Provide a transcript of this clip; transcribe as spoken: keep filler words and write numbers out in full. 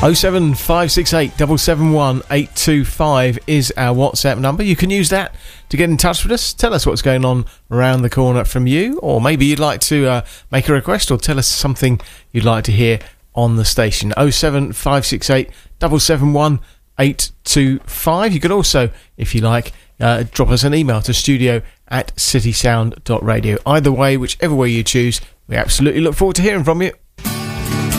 oh seven five six eight seven seven one eight two five is our WhatsApp number. You can use that to get in touch with us. Tell us what's going on around the corner from you, or maybe you'd like to uh, make a request or tell us something you'd like to hear on the station. oh seven five six eight seven seven one eight two five. You can also, if you like, uh, drop us an email to studio at citysound dot radio. Either way, whichever way you choose, we absolutely look forward to hearing from you.